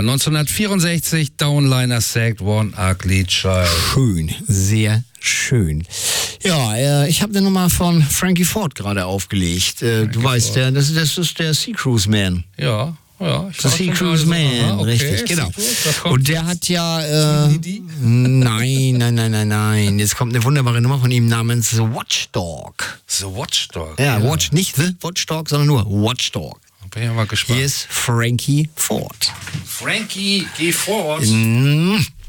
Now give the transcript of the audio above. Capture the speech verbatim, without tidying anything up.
Ja, neunzehnhundertvierundsechzig, Downliner Sacked One Ugly Child. Schön, sehr schön. Ja, äh, ich habe eine Nummer von Frankie Ford gerade aufgelegt. Äh, du weißt, der, das, das ist der Sea Cruise Man. Ja. Ja, ich The Sea Cruise Man, aha, okay, richtig, genau. Und der hat ja, äh, nein, nein, nein, nein, nein. Jetzt kommt eine wunderbare Nummer von ihm namens The Watchdog. The Watchdog. Ja, ja. Watch, nicht The Watchdog, sondern nur Watchdog. Bin ja mal gespannt. Hier ist Frankie Ford. Frankie, geh fort. Mm.